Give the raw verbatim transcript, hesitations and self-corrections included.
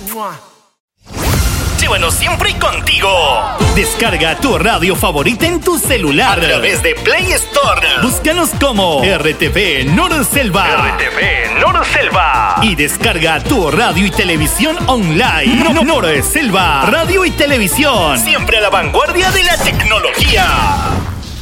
Llévanos siempre contigo. Descarga tu radio favorita en tu celular a través de Play Store. Búscanos como R T V Norselva. R T V Norselva. Y descarga tu radio y televisión online. No, no, Norselva. Radio y televisión. Siempre a la vanguardia de la tecnología.